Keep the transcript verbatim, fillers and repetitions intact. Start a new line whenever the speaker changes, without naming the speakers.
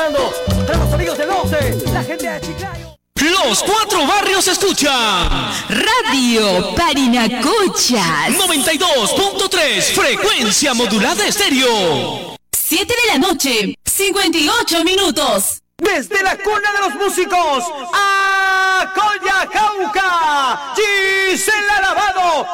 escuchando para los amigos del once, la gente de Chiclayo.
Los cuatro barrios escuchan
Radio Parinacochas
noventa y dos punto tres, frecuencia modulada estéreo.
siete de la noche, cincuenta y ocho minutos.
Desde la cuna de los músicos, a Coyacauca, Gisela Lavado.